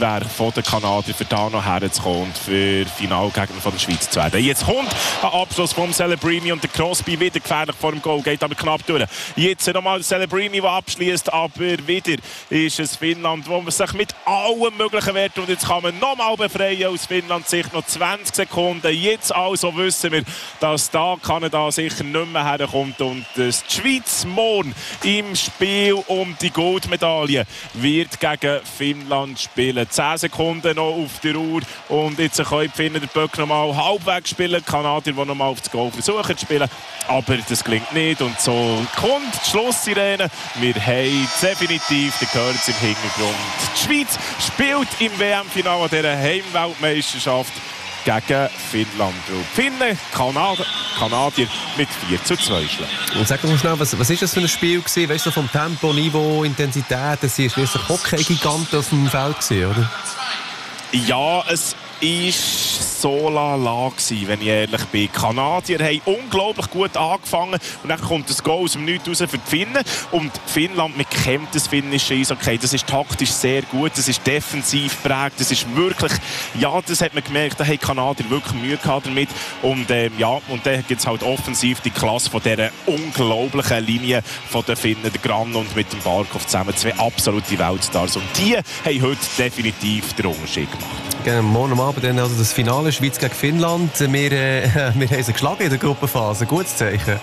wäre von den Kanadiern, für da noch herzukommen und für Finalgegner von der Schweiz zu werden. Jetzt kommt ein Abschluss vom Celebrini und der Crosby wieder gefährlich vor dem Goal, geht aber knapp durch. Jetzt nochmal der Celebrini, der abschließt, aber wieder ist es Finnland, wo man sich mit allen möglichen wehrt. Und jetzt kann man nochmal befreien aus Finnland, sich noch 20 Sekunden. Jetzt also wissen wir, dass da Kanada sicher nicht mehr herkommt und die Schweiz morgen im Spiel um die Goldmedaille wird gegen Finnland spielen. 10 Sekunden noch auf der Uhr und jetzt können die Finnen den Böck noch mal halbwegs spielen. Die Kanadier, die noch mal auf das Goal versuchen zu spielen, aber das gelingt nicht und so kommt die Schlusssirene. Wir haben definitiv, ihr hört es im Hintergrund, die Schweiz spielt im WM-Finale dieser Heimweltmeisterschaft gegen Finnland. Die Finnen, Kanadier mit 4:2 schlagen. Und sag doch mal schnell, was ist das für ein Spiel gewesen? Weißt du, vom Tempo, Niveau, Intensität, das war schliesslich Hockey-Gigant auf dem Feld gewesen, oder? Ja, es ist so lala gewesen, wenn ich ehrlich bin. Die Kanadier haben unglaublich gut angefangen und dann kommt das Goal aus dem Nichts raus für die Finnen. Und Finnland, man kennt das finnische Eishockey, das ist taktisch sehr gut, das ist defensiv geprägt, das ist wirklich, ja, das hat man gemerkt, da haben die Kanadier wirklich Mühe gehabt damit. Und ja, und dann gibt es halt offensiv die Klasse von dieser unglaublichen Linie von den Finnen, der Gran und mit dem Barkov zusammen, 2 absolute Weltstars. Und die haben heute definitiv den Unterschied gemacht. Genau, morgen Abend dann also das Finale Schweiz gegen Finnland. Wir haben sie geschlagen in der Gruppenphase. Gutes Zeichen.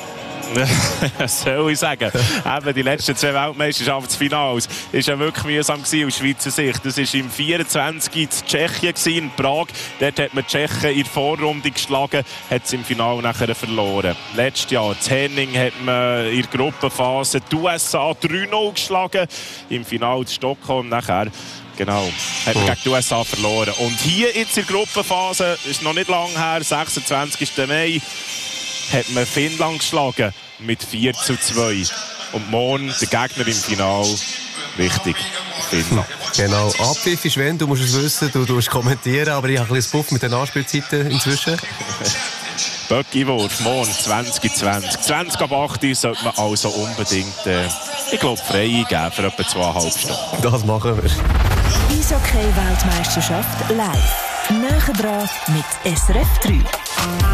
Was soll ich sagen? Eben, die letzten 2 Weltmeisterschaftsfinals war ja wirklich mühsam aus Schweizer Sicht. Das war im 24. in Tschechien, in Prag. Dort hat man die Tschechen in der Vorrunde geschlagen, hat es im Finale nachher verloren. Letztes Jahr in Henning hat man in der Gruppenphase die USA 3-0 geschlagen. Im Finale in Stockholm nachher. Genau, hat man gegen die USA verloren. Und hier jetzt in der Gruppenphase, ist noch nicht lange her, 26. Mai, hat man Finnland geschlagen mit 4:2. Und morgen der Gegner im Finale, richtig, Finnland. Genau, Abpfiff ist wenn, du musst es wissen, du musst kommentieren, aber ich habe ein bisschen Puff mit den Anspielzeiten inzwischen. Böcki-Wurf, morgen 20:20. 20:8 sollte man also unbedingt, ich glaube, frei geben für etwa 2,5 Stunden. Das machen wir. Eishockey-Weltmeisterschaft live. Näher dran mit SRF 3.